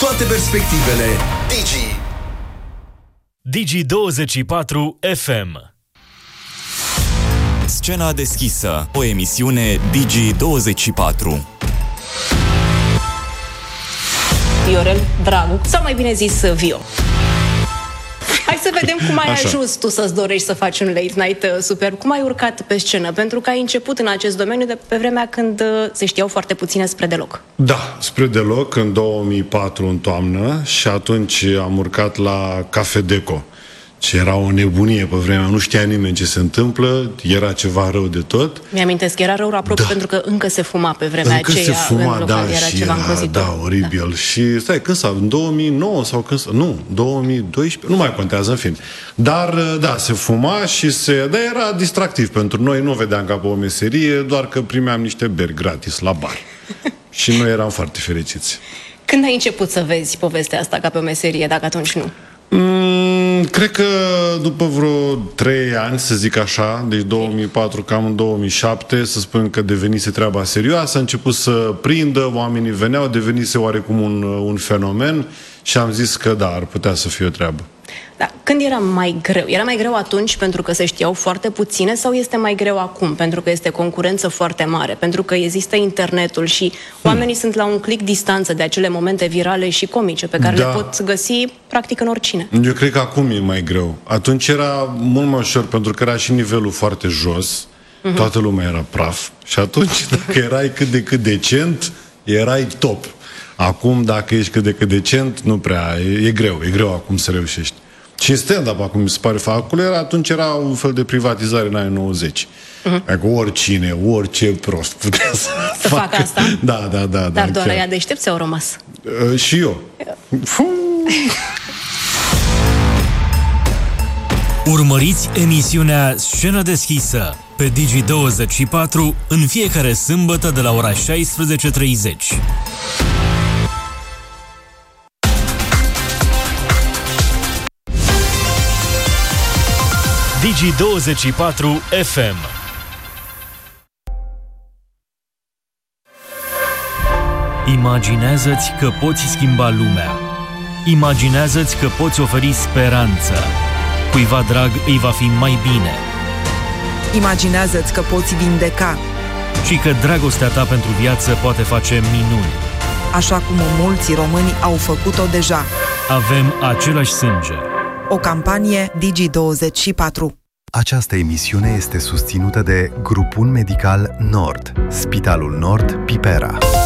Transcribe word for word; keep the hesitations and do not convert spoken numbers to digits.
toate perspectivele. Digi Digi douăzeci și patru F M. Scena deschisă, o emisiune Digi douăzeci și patru. Viorel Dragu, sau mai bine zis Vio. Hai să vedem cum ai Așa. ajuns tu să-ți dorești să faci un late night superb. Cum ai urcat pe scenă? Pentru că ai început în acest domeniu de pe vremea când se știau foarte puține spre deloc. Da, spre deloc, în două mii patru, în toamnă, și atunci am urcat la Cafe Deco. Și era o nebunie pe vremea, nu știa nimeni ce se întâmplă, era ceva rău de tot. Mi-amintesc, era rău aproape da. pentru că încă se fuma pe vremea încă aceea. se fuma, în da, local, era și ceva era, îngrozitor. da, oribil. Da. Și stai, când s-a, în două mii nouă sau când s-a, nu, două mii doisprezece, nu mai contează, în fin. Dar, da, se fuma și se, da, era distractiv pentru noi, nu vedeam ca pe o meserie, doar că primeam niște beri gratis la bar. Și noi eram foarte fericiți. Când ai început să vezi povestea asta ca pe o meserie, dacă atunci nu? Mm, cred că după vreo trei ani, să zic așa, deci două mii patru, cam în două mii șapte, să spunem că devenise treaba serioasă, a început să prindă, oamenii veneau, devenise oarecum un, un fenomen și am zis că da, ar putea să fie o treabă. Da. Când era mai greu? Era mai greu atunci pentru că se știau foarte puține sau este mai greu acum pentru că este concurență foarte mare, pentru că există internetul și oamenii hmm. sunt la un click distanță de acele momente virale și comice pe care da. le pot găsi practic în oricine? Eu cred că acum e mai greu. Atunci era mult mai ușor pentru că era și nivelul foarte jos, uh-huh. toată lumea era praf și atunci dacă erai cât de cât decent, erai top. Acum, dacă ești cât de cât decent, nu prea, e, e greu, e greu acum să reușești. Și stand-up, acum mi se pare, acolo era, atunci era un fel de privatizare în anii nouăzeci. Uh-huh. Adică oricine, orice prost putea să, să facă. facă asta? Da, da, da. Dar doar aia deștepți au rămas. Uh, și eu. Urmăriți emisiunea Scenă deschisă pe Digi douăzeci și patru în fiecare sâmbătă de la ora șaisprezece treizeci. Digi douăzeci și patru F M. Imaginează-ți că poți schimba lumea. Imaginează-ți că poți oferi speranță. Cuiva drag îi va fi mai bine. Imaginează-ți că poți vindeca. Și că dragostea ta pentru viață poate face minuni. Așa cum mulți români au făcut-o deja. Avem același sânge. O campanie Digi douăzeci și patru. Această emisiune este susținută de Grupul Medical Nord, Spitalul Nord Pipera.